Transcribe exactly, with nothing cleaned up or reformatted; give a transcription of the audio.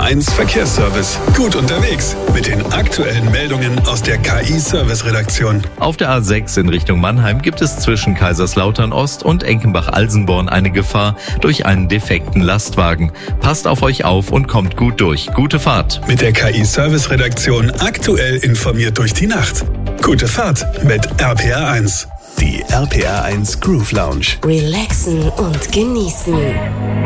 eins Verkehrsservice. Gut unterwegs mit den aktuellen Meldungen aus der K I-Service-Redaktion. Auf der A sechs in Richtung Mannheim gibt es zwischen Kaiserslautern Ost und Enkenbach-Alsenborn eine Gefahr durch einen defekten Lastwagen. Passt auf euch auf und kommt gut durch. Gute Fahrt. Mit der K I-Service-Redaktion aktuell informiert durch die Nacht. Gute Fahrt mit R P R eins. Die R P R eins Groove Lounge. Relaxen und genießen.